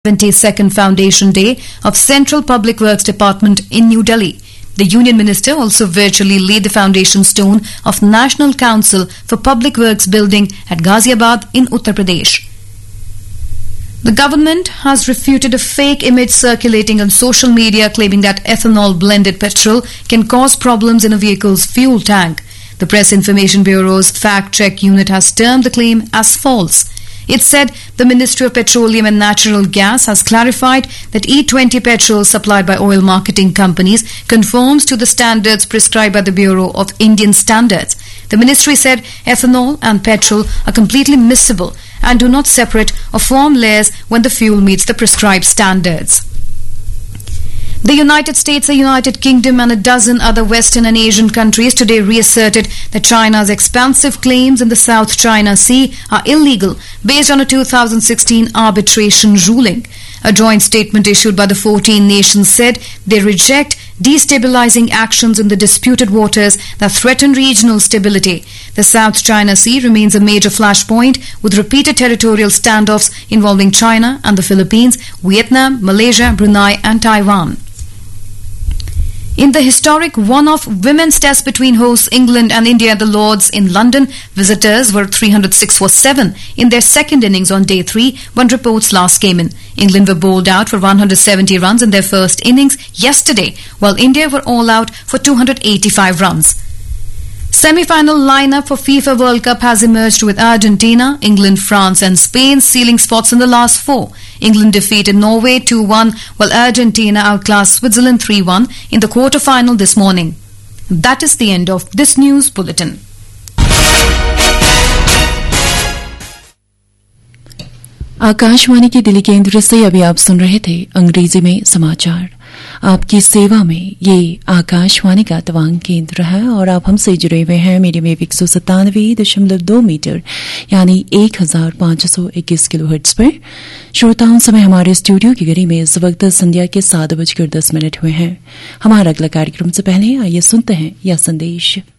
72nd Foundation Day of Central Public Works Department in New Delhi. The Union Minister also virtually laid the foundation stone of National Council for Public Works building at Ghaziabad in Uttar Pradesh. The government has refuted a fake image circulating on social media claiming that ethanol-blended petrol can cause problems in a vehicle's fuel tank. The Press Information Bureau's fact-check unit has termed the claim as false. It said the Ministry of Petroleum and Natural Gas has clarified that E20 petrol supplied by oil marketing companies conforms to the standards prescribed by the Bureau of Indian Standards. The ministry said ethanol and petrol are completely miscible and do not separate or form layers when the fuel meets the prescribed standards. The United States, the United Kingdom and a dozen other Western and Asian countries today reasserted that China's expansive claims in the South China Sea are illegal based on a 2016 arbitration ruling. A joint statement issued by the 14 nations said they reject destabilizing actions in the disputed waters that threaten regional stability. The South China Sea remains a major flashpoint with repeated territorial standoffs involving China and the Philippines, Vietnam, Malaysia, Brunei and Taiwan. In the historic one-off women's test between hosts England and India at the Lords in London, visitors were 306 for 7 in their second innings on day 3 when reports last came in. England were bowled out for 170 runs in their first innings yesterday, while India were all out for 285 runs. Semi-final lineup for FIFA World Cup has emerged with Argentina, England, France and Spain sealing spots in the last 4. England defeated Norway 2-1 while Argentina outclassed Switzerland 3-1 in the quarter-final this morning. That is the end of this news bulletin. Akashvani के दिल्ली केंद्र से अभी आप सुन रहे थे अंग्रेजी में समाचार। आपकी सेवा में ये आकाशवाणी का तवांग केंद्र है और आप हमसे जुड़े हुए हैं मीडियम वेव 197.2 मीटर यानी 1521 किलोहर्ट्ज पर। श्रोताओं, समय हमारे स्टूडियो की घड़ी में इस वक्त संध्या के 7:10 हुए हैं। हमारा अगला कार्यक्रम से पहले आइए सुनते हैं यह संदेश।